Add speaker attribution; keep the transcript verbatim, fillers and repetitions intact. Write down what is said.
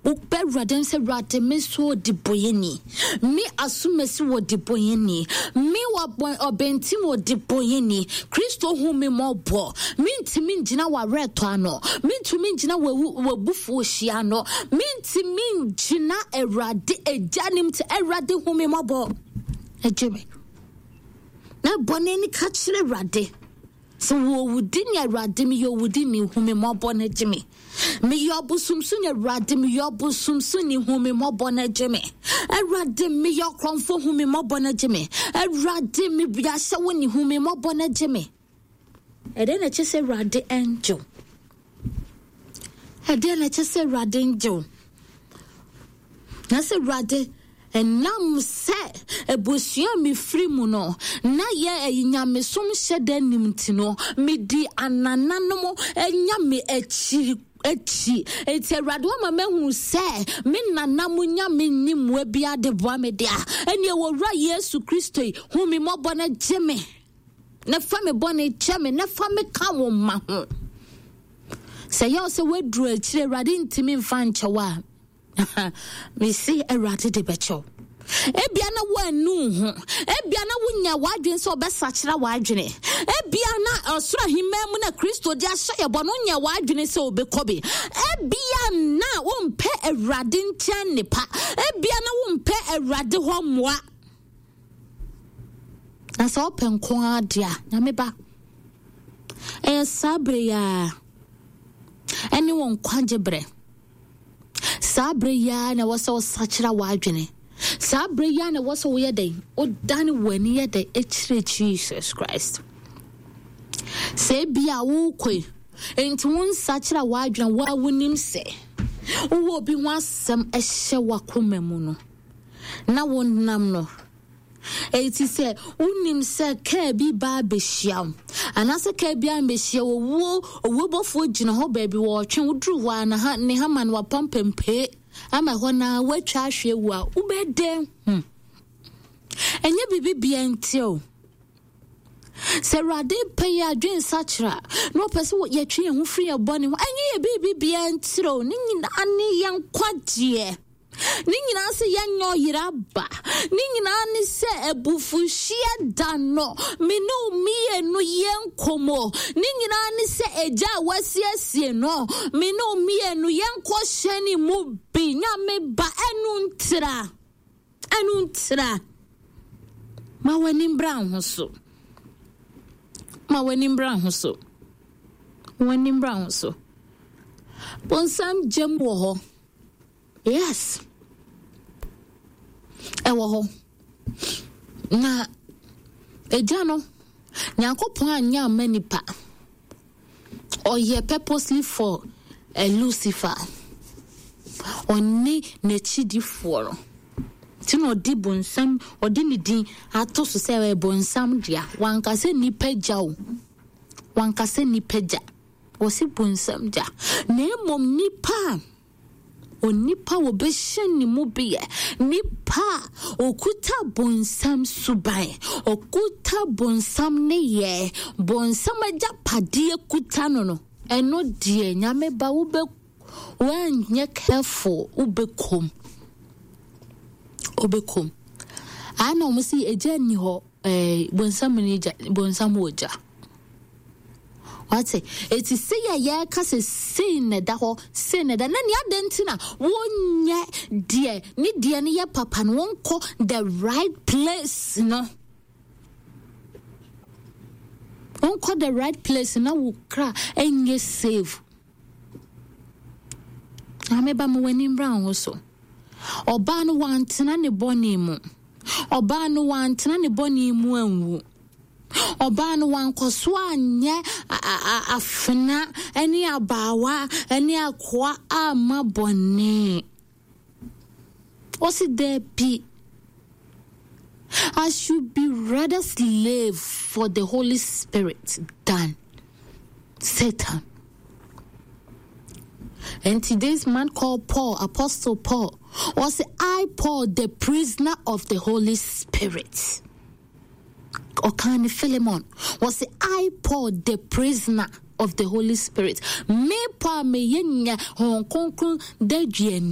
Speaker 1: Ukbe raden se rade me so di boyeni. Me asumesi wo di boyeni. Me wa boy obenti wo di boyeni. Kristo hu me mobo. Minti minjina wa reto ano. Mintu minjina we bufu shiano. Minti minjina erade ejanim te erade hu me mobo. Ejeme. Na boneni kachire rade. So wo wudini erade mi yo wudini hu me mobo na ejeme. Me yobu sumsuni erade mi yobu sumsuni hu me mobo na ejeme. Erade mi yo kronfo hu me mobo na ejeme. Erade mi biasha woni hu me mobo na ejeme. Ede na chese rade angel. Ede na chese rade angel. Na se rade enam se ebusia mi free mu no na ye enyame som hyede nimti no me di anana no mo enyame echi echi eti erade wa ma hu se me nana mu nyame nimu bia de boa me dia ene ewura Yesu Kristo hu mi mobo na jeme na fa me bone jeme na fa me ka wo ma ho se yo se wedru akire erade ntimi mfa nchewa me see erade de becho ebia na wanu ho ebia na wunya wadwen so obesachira wadwene ebia na osura himam na Kristo di ahye ye bono nya wadwene se obekobe ebia na wompe erade ntian nipa ebia na wompe erade ho moa na so open ko adia na meba e sabre ya eni won kwajebre sabre ya na wasa wasachira wadwene sabre ya na wasa wo yedai o dani wani yedai echire Jesus Christ se bia wo kwe enti won sachira wadwene wa wonim se wo bi ho asem ehye wakoma mu no na wonnam no eti se unim se ka bi ba behia anase ka bi an behia wo wo bofo gina ho ba bi wo twen wudru wa na ha ne ha man wa pampempe ama hona watwa ahwe wu a ubede hm enye bibi bia ntio se rade pay adwen sachra no pese wo yetwe hu free abone ho enye bibi bia ntiro ni nyina ani yankwaje ni nyina se yanyo yiraba ni nyina ni se ebufuhia dano me no mi enu yenkomo ni nyina ni se eja wasiesie no me no mi enu yenko hyeni mu bi nyame ba enu ntira enu ntira ma wani mbra ho so ma wani mbra ho so wani mbra ho so bonsam jemwo ho. Yes. Ewo ho. Na ejano Nyankopon anya manipa. Oye purposely for a Lucifer. Oni nechidi for. Tino di bonsam odi ni din ato so se we bonsam dia. Wanka se ni peja o. Wanka se ni peja. O si bonsam dia. Na mom nipa onipa wo behye ni mu be nipa okuta bonsam subai okuta bonsam ne ye bonsam aja pade kuta no no eno die nyame ba wo be wanye careful ubekom obekom ana mo si eja ni ho eh bonsam ni ja bonsam oja What's it? It's a say ya case sin da ho sin da na ni adentina wonye dear ni dear ni ya papa no wonko the right place no wonko the right place na wo kra enye save ameba mo wani mbra ho so oba no wantena ne boni mu oba no wantena ne boni mu anwu oba no wankoso anye afena eni abawa eni akwa amabone osi there be I should be rather slave for the Holy Spirit than Satan. And today's man called Paul, Apostle Paul, was I, Paul, the prisoner of the Holy Spirit. Okani Philemon was I, Paul, the prisoner of the Holy Spirit. Me pa me yenya hon konkrun de